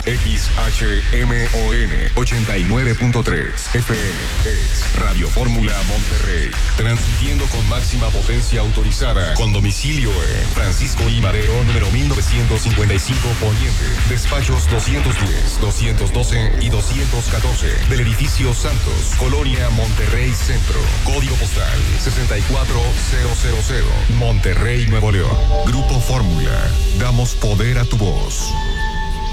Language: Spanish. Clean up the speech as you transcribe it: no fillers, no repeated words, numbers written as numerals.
XHMON 89.3 FM es Radio Fórmula Monterrey, transmitiendo con máxima potencia autorizada, con domicilio en Francisco I. Madero, número 1955 Poniente, despachos 210, 212 y 214 del edificio Santos, Colonia Monterrey Centro, código postal 64000, Monterrey, Nuevo León. Grupo Fórmula, damos poder a tu voz.